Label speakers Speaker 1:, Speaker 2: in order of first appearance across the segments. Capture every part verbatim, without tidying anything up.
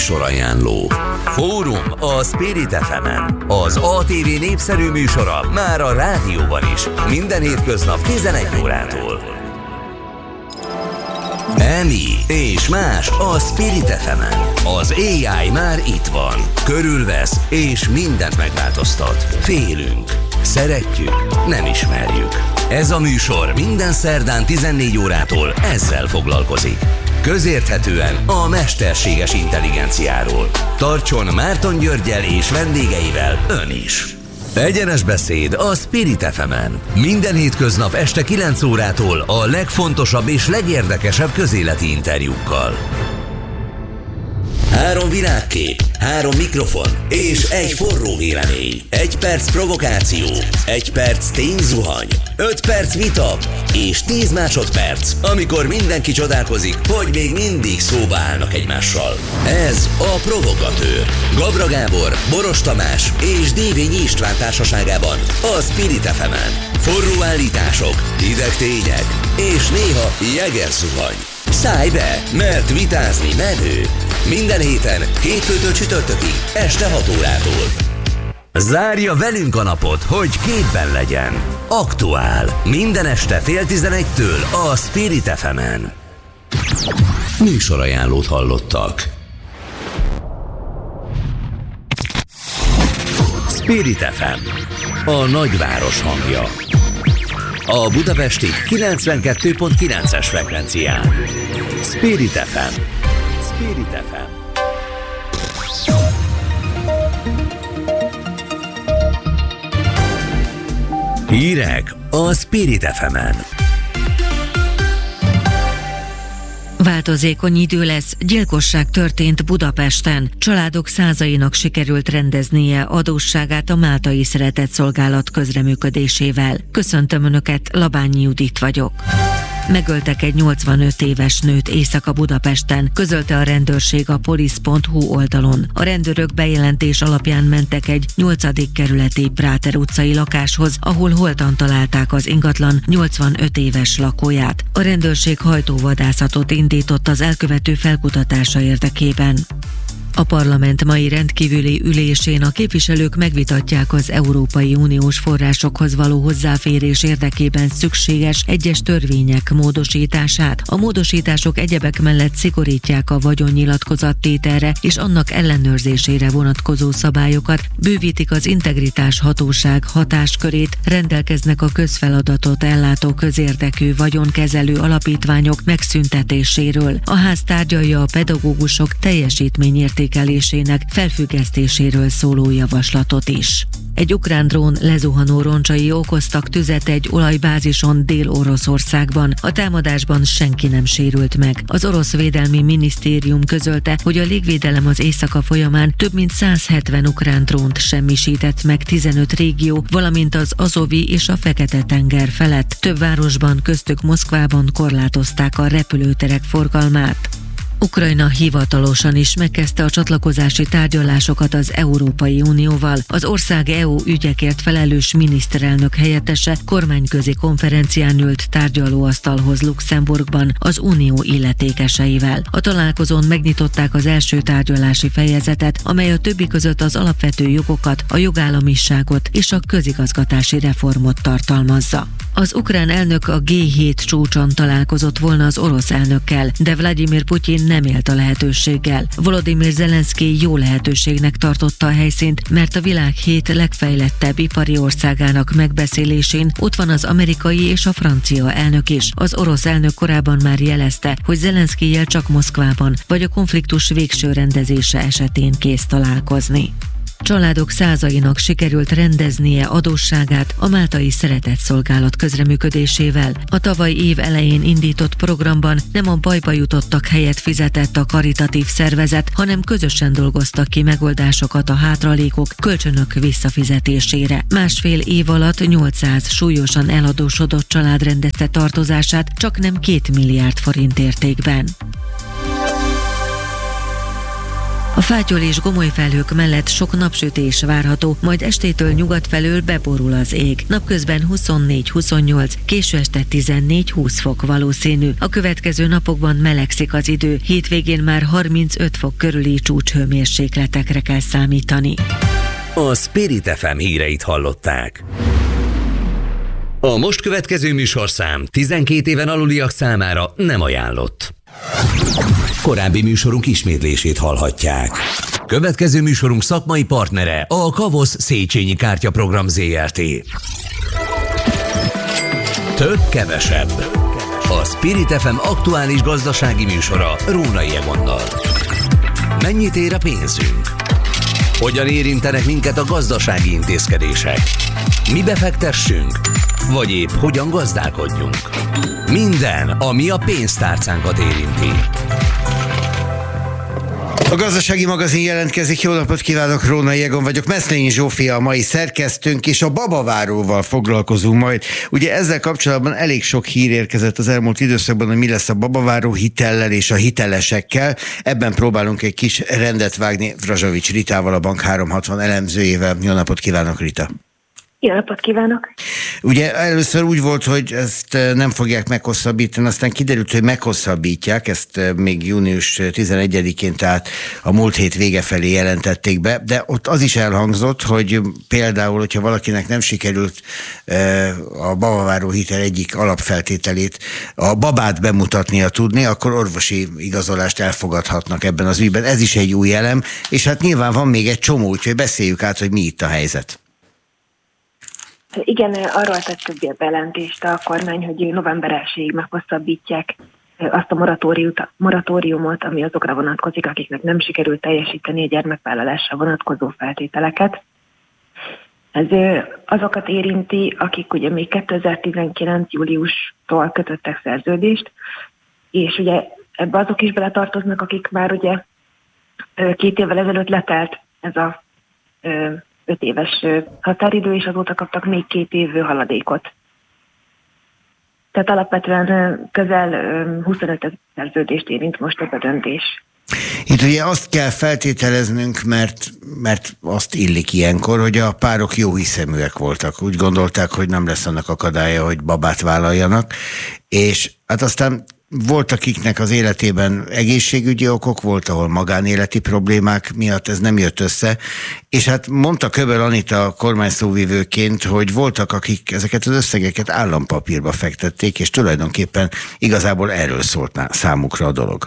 Speaker 1: Műsorajánló. Fórum a Spirit ef emen. Az á té vé népszerű műsora már a rádióban is. Minden hétköznap tizenegy órától. Emi és más a Spirit ef emen. Az á i már itt van. Körülvesz és mindent megváltoztat. Félünk. Szeretjük, nem ismerjük. Ez a műsor minden szerdán tizennégy órától ezzel foglalkozik. Közérthetően a mesterséges intelligenciáról. Tartson Márton Györggyel és vendégeivel ön is. Egyenes beszéd a Spirit ef emen. Minden hétköznap este kilenc órától a legfontosabb és legérdekesebb közéleti interjúkkal. Három világkép, három mikrofon és egy forró vélemény. Egy perc provokáció, egy perc tényzuhany, öt perc vita és tíz másodperc, amikor mindenki csodálkozik, hogy még mindig szóba állnak egymással. Ez a Provogatőr. Gabra Gábor, Boros Tamás és Dévényi István társaságában a Spirit ef emen. Forró állítások, hideg tények és néha jegerzuhany. Szállj be, mert vitázni menő. Minden héten, hétfőtől csütörtökig, este hat órától. Zárja velünk a napot, hogy képben legyen. Aktuál. Minden este fél tizenegytől a Spirit ef emen. Műsorajánlót hallottak. Spirit ef em. A nagyváros hangja. A budapesti kilencvenkettő pont kilences frekvencián. Spirit ef em. Spirit ef em. Hírek a Spirit ef emen.
Speaker 2: Változékony idő lesz, gyilkosság történt Budapesten. Családok százainak sikerült rendeznie adósságát a Máltai Szeretetszolgálat közreműködésével. Köszöntöm Önöket, Labányi Judit vagyok. Megöltek egy nyolcvanöt éves nőt éjszaka Budapesten, közölte a rendőrség a police pont hu oldalon. A rendőrök bejelentés alapján mentek egy nyolcadik kerületi Práter utcai lakáshoz, ahol holtan találták az ingatlan nyolcvanöt éves lakóját. A rendőrség hajtóvadászatot indított az elkövető felkutatása érdekében. A parlament mai rendkívüli ülésén a képviselők megvitatják az Európai Uniós forrásokhoz való hozzáférés érdekében szükséges egyes törvények módosítását. A módosítások egyebek mellett szigorítják a vagyonnyilatkozattételre és annak ellenőrzésére vonatkozó szabályokat, bővítik az integritás hatóság hatáskörét, rendelkeznek a közfeladatot ellátó közérdekű vagyonkezelő alapítványok megszüntetéséről. A ház tárgyalja a pedagógusok teljesítményértékelésének felfüggesztéséről szóló javaslatot is. Egy ukrán drón lezuhanó roncsai okoztak tüzet egy olajbázison Dél-Oroszországban. A támadásban senki nem sérült meg. Az orosz védelmi minisztérium közölte, hogy a légvédelem az éjszaka folyamán több mint száz hetven ukrán drónt semmisített meg tizenöt régió, valamint az Azovi és a Fekete-tenger felett. Több városban, köztük Moszkvában korlátozták a repülőterek forgalmát. Ukrajna hivatalosan is megkezdte a csatlakozási tárgyalásokat az Európai Unióval. Az ország é u ügyekért felelős miniszterelnök helyettese kormányközi konferencián ült tárgyalóasztalhoz Luxemburgban az unió illetékeseivel. A találkozón megnyitották az első tárgyalási fejezetet, amely a többi között az alapvető jogokat, a jogállamiságot és a közigazgatási reformot tartalmazza. Az ukrán elnök a gé hét csúcson találkozott volna az orosz elnökkel, de Vladimir Putyin nem élt a lehetőséggel. Volodymyr Zelenszkij jó lehetőségnek tartotta a helyszínt, mert a világ hét legfejlettebb ipari országának megbeszélésén ott van az amerikai és a francia elnök is. Az orosz elnök korábban már jelezte, hogy Zelenszkijjel csak Moszkvában vagy a konfliktus végső rendezése esetén kész találkozni. Családok százainak sikerült rendeznie adósságát a Máltai Szeretetszolgálat közreműködésével. A tavaly év elején indított programban nem a bajba jutottak helyet fizetett a karitatív szervezet, hanem közösen dolgoztak ki megoldásokat a hátralékok, kölcsönök visszafizetésére. Másfél év alatt nyolcszáz súlyosan eladósodott család rendezte tartozását csak nem két milliárd forint értékben. A fátyol és gomoly felhők mellett sok napsütés várható, majd estétől nyugat felől beborul az ég. Napközben huszonnégy-huszonnyolc, késő este tizennégy-húsz fok valószínű. A következő napokban melegszik az idő, hétvégén már harmincöt fok körüli csúcshőmérsékletekre kell számítani.
Speaker 1: A Spirit ef em híreit hallották. A most következő műsorszám tizenkét éven aluliak számára nem ajánlott. Korábbi műsorunk ismétlését hallhatják. Következő műsorunk szakmai partnere a Kavosz Széchenyi Kártyaprogram zé er té. Több kevesebb. A Spirit ef em aktuális gazdasági műsora Rónai Egonnal. Mennyit ér a pénzünk? Hogyan érintenek minket a gazdasági intézkedések? Mi befektessünk? Vagy épp hogyan gazdálkodjunk? Minden, ami a pénztárcánkat érinti.
Speaker 3: A Gazdasági Magazin jelentkezik. Jó napot kívánok, Rónai Egon vagyok. Meszlényi Zsófia a mai szerkesztőnk, és a babaváróval foglalkozunk majd. Ugye ezzel kapcsolatban elég sok hír érkezett az elmúlt időszakban, hogy mi lesz a babaváró hitellel és a hitelesekkel. Ebben próbálunk egy kis rendet vágni Vrazsovics Ritával, a Bank háromszázhatvan elemzőjével. Jó napot kívánok, Rita!
Speaker 4: Jó napot kívánok!
Speaker 3: Ugye először úgy volt, hogy ezt nem fogják meghosszabbítani, aztán kiderült, hogy meghosszabbítják, ezt még június tizenegyedikén, tehát a múlt hét vége felé jelentették be, de ott az is elhangzott, hogy például, hogyha valakinek nem sikerült a babaváró hitel egyik alapfeltételét, a babát bemutatnia tudni, akkor orvosi igazolást elfogadhatnak ebben az ügyben. Ez is egy új elem, és hát nyilván van még egy csomó, úgyhogy beszéljük át, hogy mi itt a helyzet.
Speaker 4: Igen, arról tett több bejelentést a kormány, hogy november elsejéig meghosszabbítják azt a moratóriumot, ami azokra vonatkozik, akiknek nem sikerült teljesíteni a gyermekvállalásra vonatkozó feltételeket. Ez azokat érinti, akik ugye még kétezer-tizenkilenc júliustól kötöttek szerződést, és ugye ebbe azok is beletartoznak, akik már ugye két évvel ezelőtt letelt ez a öt éves határidő, és azóta kaptak még két év haladékot. Tehát alapvetően közel huszonöt szerződést érint most ez a döntés.
Speaker 3: Itt ugye azt kell feltételeznünk, mert, mert azt illik ilyenkor, hogy a párok jó hiszeműek voltak. Úgy gondolták, hogy nem lesz annak akadálya, hogy babát vállaljanak, és hát aztán volt, akiknek az életében egészségügyi okok, volt, ahol magánéleti problémák miatt ez nem jött össze, és hát mondta Köbel Anita kormányszóvivőként, hogy voltak, akik ezeket az összegeket állampapírba fektették, és tulajdonképpen igazából erről szólt számukra a dolog.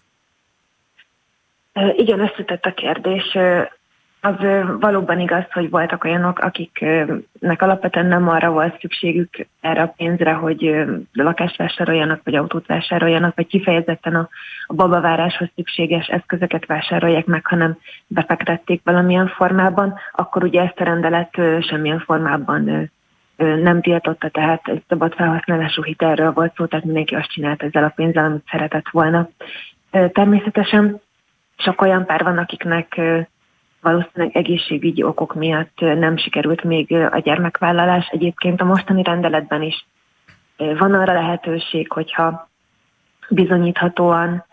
Speaker 4: Igen, összetett a kérdés. Az valóban igaz, hogy voltak olyanok, akiknek alapvetően nem arra volt szükségük erre a pénzre, hogy lakást vásároljanak, vagy autót vásároljanak, vagy kifejezetten a, a babaváráshoz szükséges eszközöket vásárolják meg, hanem befektették valamilyen formában, akkor ugye ezt a rendelet semmilyen formában nem tiltotta, tehát egy szabad felhasználású hitelről volt szó, tehát mindenki azt csinált ezzel a pénzzel, amit szeretett volna. Természetesen sok olyan pár van, akiknek valószínűleg egészségügyi okok miatt nem sikerült még a gyermekvállalás. Egyébként a mostani rendeletben is van arra lehetőség, hogyha bizonyíthatóan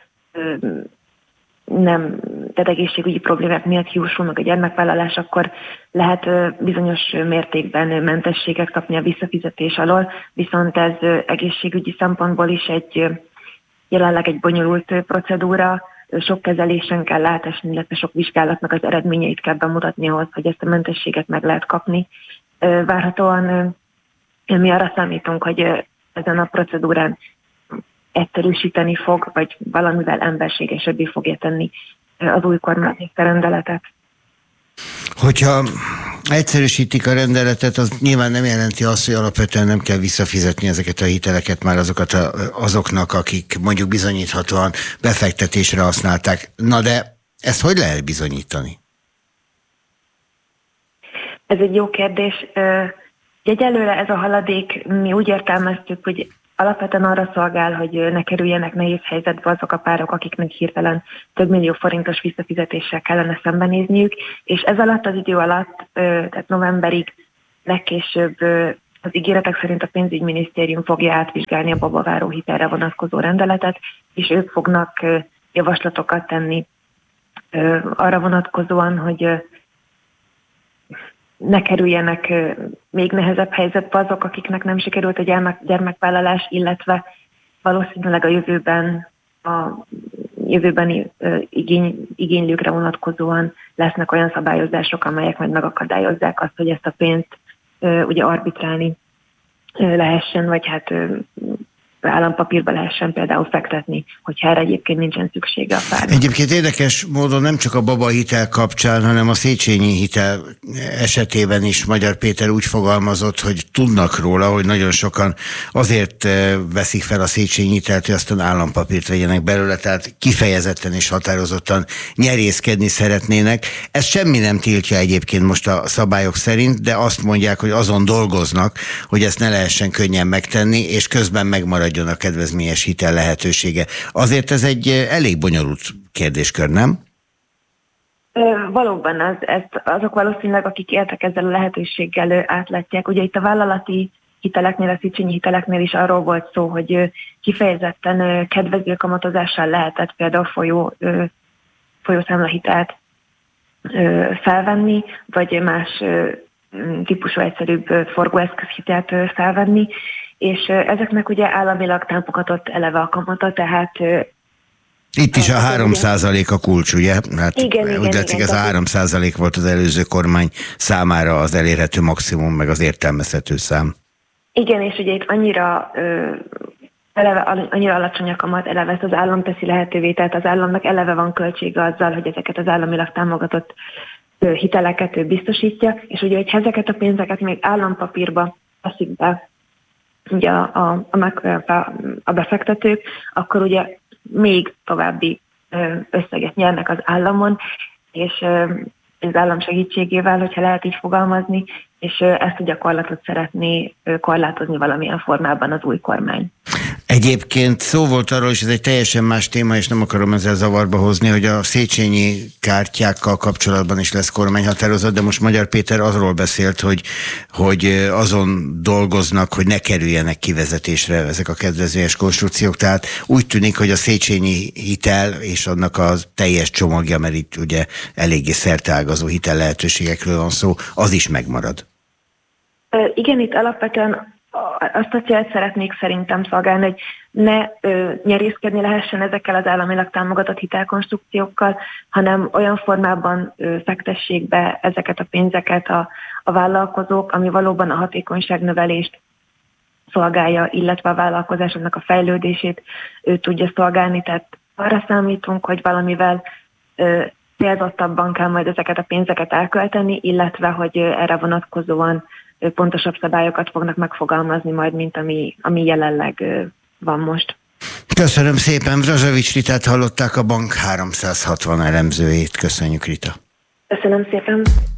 Speaker 4: nem, tehát egészségügyi problémák miatt hiúsul meg a gyermekvállalás, akkor lehet bizonyos mértékben mentességet kapni a visszafizetés alól, viszont ez egészségügyi szempontból is egy jelenleg egy bonyolult procedúra, sok kezelésen kell átesni, illetve sok vizsgálatnak az eredményeit kell bemutatni ahhoz, hogy ezt a mentességet meg lehet kapni. Várhatóan mi arra számítunk, hogy ezen a procedúrán egyszerűsíteni fog, vagy valamivel emberségesebbé fogja tenni az új kormányzati rendeletet.
Speaker 3: Hogyha egyszerűsítik a rendeletet, az nyilván nem jelenti azt, hogy alapvetően nem kell visszafizetni ezeket a hiteleket már azokat a, azoknak, akik mondjuk bizonyíthatóan befektetésre használták. Na de ezt hogy lehet bizonyítani?
Speaker 4: Ez egy jó kérdés. Egyelőre ez a haladék, mi úgy értelmeztük, hogy alapvetően arra szolgál, hogy ne kerüljenek nehéz helyzetbe azok a párok, akiknek hirtelen több millió forintos visszafizetéssel kellene szembenézniük, és ez alatt az idő alatt, tehát novemberig legkésőbb az ígéretek szerint a pénzügyminisztérium fogja átvizsgálni a babaváró hitelre vonatkozó rendeletet, és ők fognak javaslatokat tenni arra vonatkozóan, hogy ne kerüljenek még nehezebb helyzetbe azok, akiknek nem sikerült a gyermek, gyermekvállalás, illetve valószínűleg a jövőben a jövőbeni igény, igénylőkre vonatkozóan lesznek olyan szabályozások, amelyek majd megakadályozzák azt, hogy ezt a pénzt ugye arbitrálni lehessen, vagy hát állampapírba lehessen például fektetni, hogyha erre egyébként nincsen szüksége a párnak.
Speaker 3: Egyébként érdekes módon nem csak a baba hitel kapcsán, hanem a Széchenyi hitel esetében is Magyar Péter úgy fogalmazott, hogy tudnak róla, hogy nagyon sokan azért veszik fel a Széchenyi hitelt, hogy aztán állampapírt vegyenek belőle, tehát kifejezetten és határozottan nyerészkedni szeretnének. Ez semmi nem tiltja egyébként most a szabályok szerint, de azt mondják, hogy azon dolgoznak, hogy ezt ne lehessen könnyen megtenni, és közben megmarad a kedvezményes hitel lehetősége. Azért ez egy elég bonyolult kérdéskör, nem?
Speaker 4: Valóban az, ezt azok valószínűleg, akik éltek ezzel a lehetőséggel, átlátják. Ugye itt a vállalati hiteleknél, a Széchenyi hiteleknél is arról volt szó, hogy kifejezetten kedvező kamatozással lehetett például folyó, folyószámlahitelt felvenni, vagy más típusú egyszerűbb forgóeszközhitelt felvenni, és ezeknek ugye államilag támogatott eleve a kamata, tehát...
Speaker 3: Itt is a három százalék a kulcs, ugye? Hát
Speaker 4: igen,
Speaker 3: úgy
Speaker 4: igen,
Speaker 3: látszik,
Speaker 4: igen,
Speaker 3: ez a három százalék volt az előző kormány számára az elérhető maximum, meg az értelmezhető szám.
Speaker 4: Igen, és ugye itt annyira, eleve, annyira alacsony a kamat, eleve ezt az állam teszi lehetővé, tehát az államnak eleve van költsége azzal, hogy ezeket az államilag támogatott hiteleket ő biztosítja, és ugye, hogy ezeket a pénzeket még állampapírba teszik be ugye a, a, a, a befektetők, akkor ugye még további összeget nyernek az államon, és az állam segítségével, hogyha lehet így fogalmazni, és ezt a gyakorlatot szeretné korlátozni valamilyen formában az új kormány.
Speaker 3: Egyébként szó volt arról, és ez egy teljesen más téma, és nem akarom ezzel zavarba hozni, hogy a Széchenyi kártyákkal kapcsolatban is lesz kormányhatározat, de most Magyar Péter arról beszélt, hogy, hogy azon dolgoznak, hogy ne kerüljenek kivezetésre ezek a kedvezményes konstrukciók, tehát úgy tűnik, hogy a Széchenyi hitel és annak a teljes csomagja, mert itt ugye eléggé szerteágazó hitel lehetőségekről van szó, az is megmarad.
Speaker 4: Igen, itt alapvetően azt a célt szeretnék szerintem szolgálni, hogy ne ö, nyerészkedni lehessen ezekkel az államilag támogatott hitelkonstrukciókkal, hanem olyan formában ö, fektessék be ezeket a pénzeket a, a vállalkozók, ami valóban a hatékonyságnövelést szolgálja, illetve a vállalkozásoknak a fejlődését ő tudja szolgálni. Tehát arra számítunk, hogy valamivel ö, célzottabban kell majd ezeket a pénzeket elkölteni, illetve hogy ö, erre vonatkozóan pontosabb szabályokat fognak megfogalmazni majd, mint ami, ami jelenleg van most.
Speaker 3: Köszönöm szépen, Vrazsavics Ritát hallották, a Bank háromszázhatvan elemzőjét. Köszönjük, Rita.
Speaker 4: Köszönöm szépen.